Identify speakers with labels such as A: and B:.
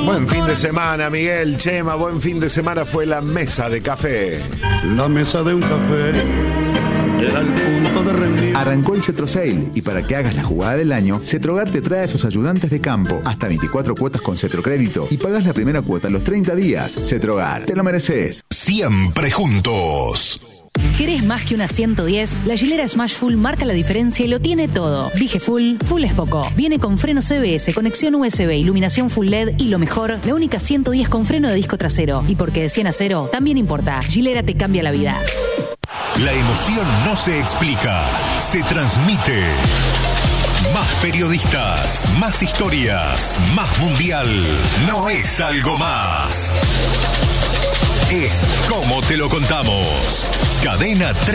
A: Buen fin de semana, Miguel, Chema, buen fin de semana. Fue la mesa de café.
B: La mesa de un café era el punto de rendir.
C: Arrancó el Cetro Sale y para que hagas la jugada del año, Cetrogar te trae a sus ayudantes de campo. Hasta 24 cuotas con Cetrocrédito y pagas la primera cuota a los 30 días. Cetrogar, te lo mereces.
D: Siempre juntos.
E: ¿Querés más que una 110? La Gilera Smash Full marca la diferencia y lo tiene todo. Dije Full es poco. Viene con freno CBS, conexión USB, iluminación Full LED y lo mejor, la única 110 con freno de disco trasero. Y porque de 100 a 0 también importa. Gilera te cambia la vida.
D: La emoción no se explica, se transmite. Más periodistas, más historias, más mundial. No es algo más. Es como te lo contamos. Cadena 3.